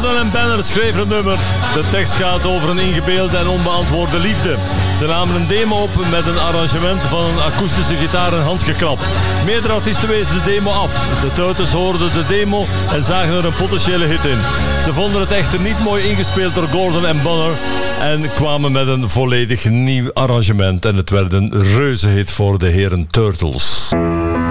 Gordon en Banner schreven het nummer. De tekst gaat over een ingebeelde en onbeantwoorde liefde. Ze namen een demo op met een arrangement van een akoestische gitaar en handgeklap. Meerdere artiesten wezen de demo af. De Turtles hoorden de demo en zagen er een potentiële hit in. Ze vonden het echter niet mooi ingespeeld door Gordon en Banner en kwamen met een volledig nieuw arrangement. En het werd een reuze hit voor de heren Turtles.